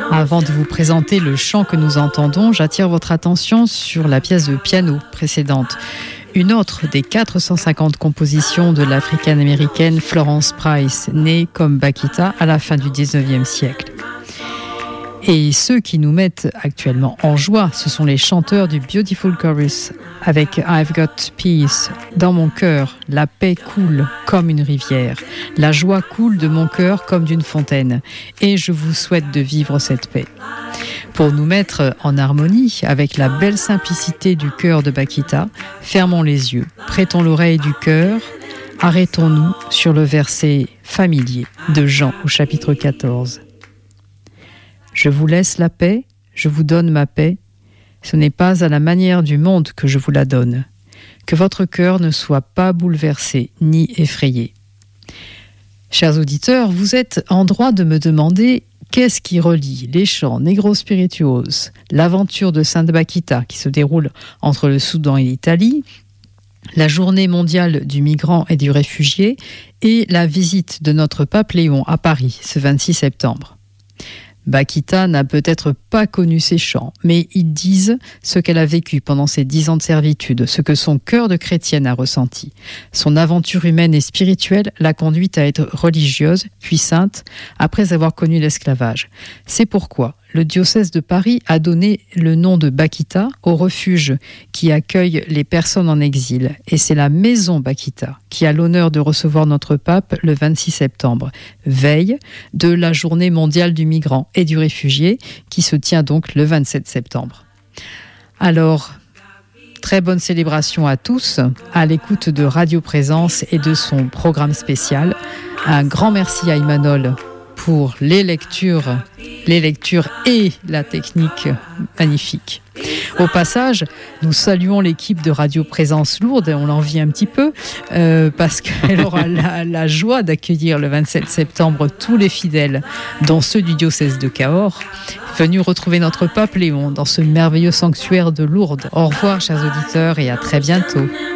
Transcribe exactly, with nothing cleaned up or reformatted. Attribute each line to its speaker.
Speaker 1: Avant de vous présenter le chant que nous entendons, j'attire votre attention sur la pièce de piano précédente. Une autre des quatre cent cinquante compositions de l'africaine-américaine Florence Price, née comme Bakita à la fin du dix-neuvième siècle. Et ceux qui nous mettent actuellement en joie, ce sont les chanteurs du Beautiful Chorus avec I've Got Peace. Dans mon cœur, la paix coule comme une rivière. La joie coule de mon cœur comme d'une fontaine. Et je vous souhaite de vivre cette paix. Pour nous mettre en harmonie avec la belle simplicité du cœur de Bakita, fermons les yeux, prêtons l'oreille du cœur, arrêtons-nous sur le verset familier de Jean au chapitre quatorze. Je vous laisse la paix, je vous donne ma paix. Ce n'est pas à la manière du monde que je vous la donne. Que votre cœur ne soit pas bouleversé ni effrayé. Chers auditeurs, vous êtes en droit de me demander qu'est-ce qui relie les chants Negro Spirituos, l'aventure de Sainte Bakita qui se déroule entre le Soudan et l'Italie, la journée mondiale du migrant et du réfugié et la visite de notre pape Léon à Paris ce vingt-six septembre. Bakita n'a peut-être pas connu ces chants, mais ils disent ce qu'elle a vécu pendant ses dix ans de servitude, ce que son cœur de chrétienne a ressenti. Son aventure humaine et spirituelle l'a conduite à être religieuse, puis sainte, après avoir connu l'esclavage. C'est pourquoi le diocèse de Paris a donné le nom de Bakita au refuge qui accueille les personnes en exil. Et c'est la maison Bakita qui a l'honneur de recevoir notre pape le vingt-six septembre, veille de la journée mondiale du migrant et du réfugié qui se tient donc le vingt-sept septembre. Alors, très bonne célébration à tous, à l'écoute de Radio Présence et de son programme spécial. Un grand merci à Imanol pour les lectures, les lectures et la technique magnifique. Au passage, nous saluons l'équipe de Radio Présence Lourdes, on l'envie un petit peu, euh, parce qu'elle aura la, la joie d'accueillir le vingt-sept septembre tous les fidèles, dont ceux du diocèse de Cahors, venus retrouver notre pape Léon dans ce merveilleux sanctuaire de Lourdes. Au revoir, chers auditeurs, et à très bientôt.